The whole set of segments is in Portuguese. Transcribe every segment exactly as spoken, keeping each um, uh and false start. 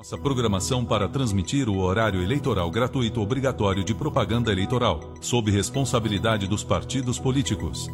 Nossa programação para transmitir o horário eleitoral gratuito obrigatório de propaganda eleitoral, sob responsabilidade dos partidos políticos.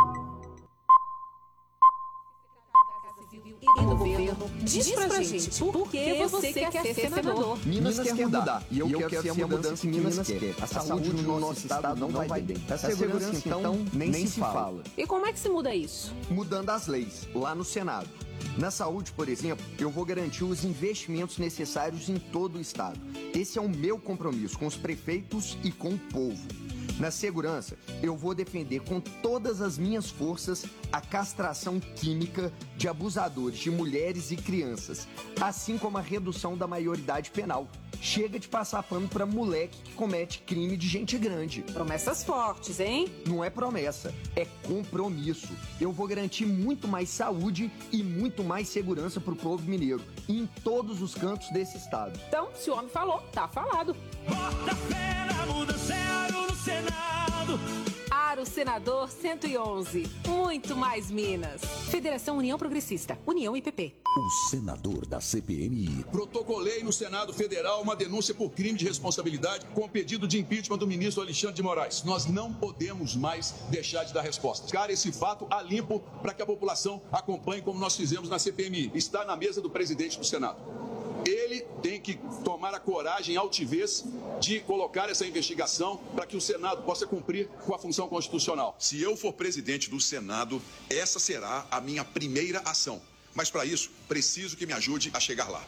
E do governo, diz pra gente, por que você quer ser senador? Minas quer mudar, e eu, e eu quero ser a mudança que Minas quer. A saúde no nosso estado não vai bem. A segurança, então, nem se fala. E como é que se muda isso? Mudando as leis, lá no Senado. Na saúde, por exemplo, eu vou garantir os investimentos necessários em todo o estado. Esse é o meu compromisso com os prefeitos e com o povo. Na segurança, eu vou defender com todas as minhas forças a castração química de abusadores de mulheres e crianças, assim como a redução da maioridade penal. Chega de passar pano pra moleque que comete crime de gente grande. Promessas fortes, hein? Não é promessa, é compromisso. Eu vou garantir muito mais saúde e muito mais segurança pro povo mineiro, em todos os cantos desse estado. Então, se o homem falou, tá falado. Bota fé na mudança, Aro no Senado. Aro Senador cento e onze. Muito mais Minas. Federação União Progressista. União I P P. O senador da C P M I. Protocolei no Senado Federal uma denúncia por crime de responsabilidade com pedido de impeachment do ministro Alexandre de Moraes. Nós não podemos mais deixar de dar respostas. Cara, esse fato a limpo para que a população acompanhe como nós fizemos na C P M I. Está na mesa do presidente do Senado. Ele tem que tomar a coragem e a altivez de colocar essa investigação para que o Senado possa cumprir com a função constitucional. Se eu for presidente do Senado, essa será a minha primeira ação. Mas para isso, preciso que me ajude a chegar lá.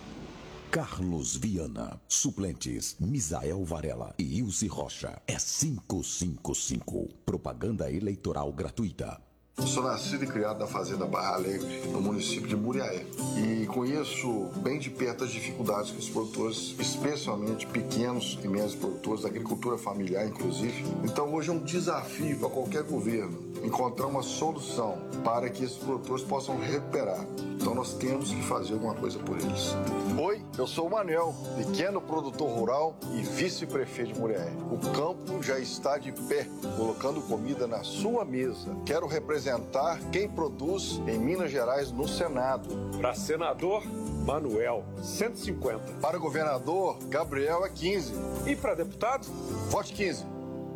Carlos Viana, suplentes, Misael Varela e Ilse Rocha. É cinco cinco cinco. Propaganda eleitoral gratuita. Eu sou nascido e criado na fazenda Barra Alegre, no município de Muriaé. E conheço bem de perto as dificuldades que os produtores, especialmente pequenos e médios produtores, da agricultura familiar inclusive. Então hoje é um desafio para qualquer governo encontrar uma solução para que esses produtores possam recuperar. Então nós temos que fazer alguma coisa por eles. Oi, eu sou o Manuel, pequeno produtor rural e vice-prefeito de Muriaé. O campo já está de pé, colocando comida na sua mesa. Quero representar quem produz em Minas Gerais no Senado. Para senador, Manuel, cento e cinquenta. Para governador, Gabriel é quinze. E para deputado? Vote quinze.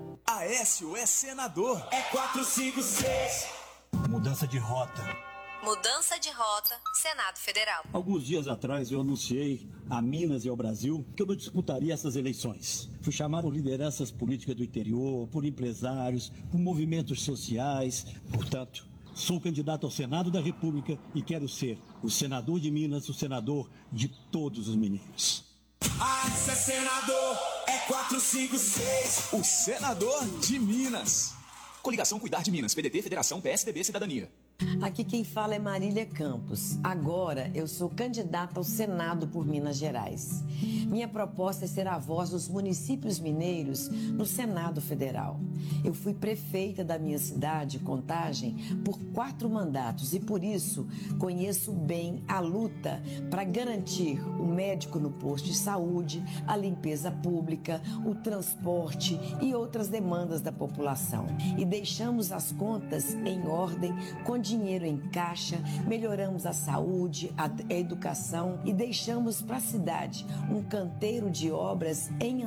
Aécio é senador. É quatro cinco seis. Mudança de rota. Mudança de rota, Senado Federal. Alguns dias atrás eu anunciei a Minas e ao Brasil que eu não disputaria essas eleições. Fui chamado por lideranças políticas do interior, por empresários, por movimentos sociais. Portanto, sou candidato ao Senado da República e quero ser o senador de Minas, o senador de todos os mineiros. Ah, esse é senador, é quatro cinco seis. O senador de Minas. Coligação Cuidar de Minas, P D T, Federação, P S D B, Cidadania. Aqui quem fala é Marília Campos. Agora eu sou candidata ao Senado por Minas Gerais. Minha proposta é ser a voz dos municípios mineiros no Senado Federal. Eu fui prefeita da minha cidade, Contagem, por quatro mandatos e por isso conheço bem a luta para garantir o médico no posto de saúde, a limpeza pública, o transporte e outras demandas da população. E deixamos as contas em ordem, com dinheiro em caixa, melhoramos a saúde, a educação e deixamos para a cidade um canteiro de obras em